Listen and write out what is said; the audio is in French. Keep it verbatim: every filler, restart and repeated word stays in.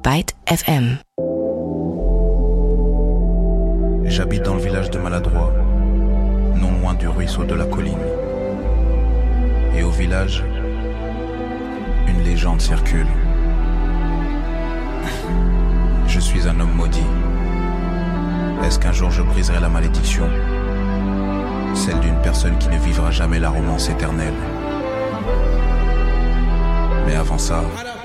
Byte F M. J'habite dans le village de Maladroit, non loin du ruisseau de la colline. Et au village, une légende circule. Je suis un homme maudit. Est-ce qu'un jour je briserai la malédiction? Celle d'une personne qui ne vivra jamais la romance éternelle. Mais avant ça,